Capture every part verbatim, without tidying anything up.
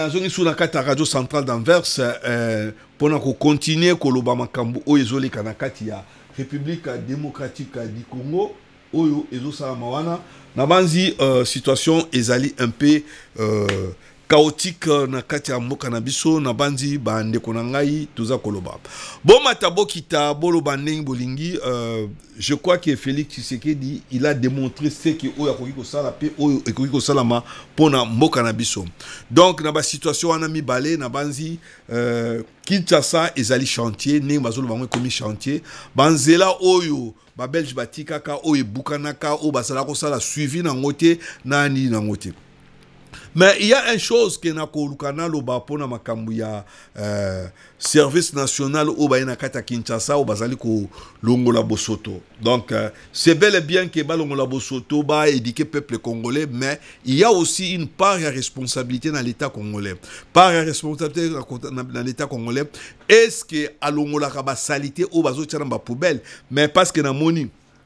Nazongi sous la carte radio centrale d'Anvers euh, pour continuer koloba makambo o ezoli kanakati ya République démocratique du Congo oyo ezo sa mawana na banzi euh, situation ezali un peu euh, chaotique na kati ya mboka na biso na banzi ba ndeko na ngai toza koloba bon matabo kita bolo bandeng bolingi euh, je crois que Félix Tshisekedi il a démontré ce que oyo akoki ko sala pe oyo akoki ko sala ma pona mboka na biso donc na ba situation wana mi balé na banzi euh, Kinshasa ezali chantier ne bazolo bango komi chantier banzela oyo ba belge batikaka oyo bukanaka o basala ko sala suivi na ngote na ni na ngote. Mais il y a une chose qui est na kolukana lo ba pona makambu ya euh, service national au baina kata Kinshasa au bazali ko longola bosoto. Donc euh, c'est bel et bien que ba longola bosoto ba éduquer peuple congolais, mais il y a aussi une part de responsabilité dans l'état congolais. Part de responsabilité dans l'état congolais. Est-ce que a longola ba salité au bazo tchana ba poubelle, mais parce que na moni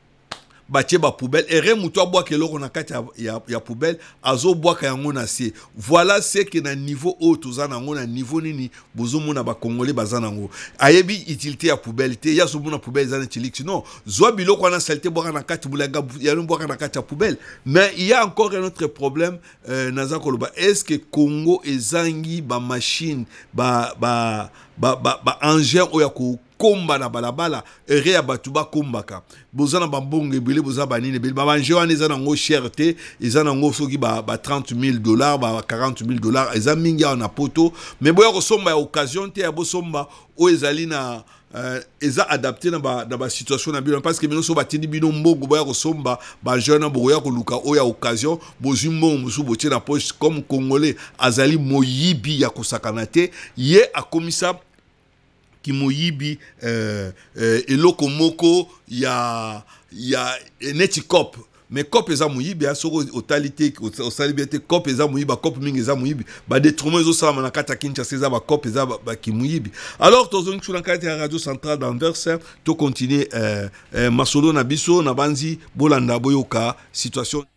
batie ba poubelle et remuto bois que l'on a kati ya ya poubelle azo bois ka yango na sie. Voilà ce que na niveau haut toza na ngona niveau nini bozo mona ba congolais bazana ngo ayebi utilité ya poubelle te ya so mona poubelle zana tilix non zo biloko na saleté bois na kati bulaga ya no bois na kati ya poubelle. Mais il y a encore un autre problème euh, naza koloba est-ce que Congo ezangi ba machine ba ba ba ba, ba engin oyako komba na balabala ere ya batuba kombaka bozana bambonge bile boza banine bile babanje wana ezana ngo cherté ezana ngo soki ba, ba trente mille dollars ba quarante mille dollars eza mingi na poto mais boya ko somba ya occasion te ya bo somba o ezali na euh, eza adapté na ba na ba situation na bino parce que bino so batindi bino mbongo boya ko somba ba jeune boya ko luka o ya occasion bozimbo musu botie na poche comme congolais azali moyibi ya kosakana te ye akomisa ki moyibi euh, euh, eloko moko ya ya neti cop mais cop eza moyibi a soko totalité au salibete cop eza moyibi ba cop mingi eza moyibi ba détroments zo sala na kata Kinshasa eza ba cop eza ba ki moyibi alors tozongi sur la carte ya radio centrale d'Anvers to continuer euh, euh, masolo na biso na banzi bolanda boyoka situation